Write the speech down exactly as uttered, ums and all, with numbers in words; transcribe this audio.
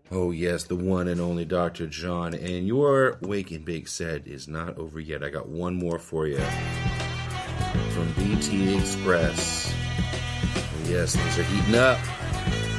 Oh, yes, the one and only Doctor John. And your Wake and Bake set is not over yet. I got one more for you from B T Express. Oh, yes, things are heating up.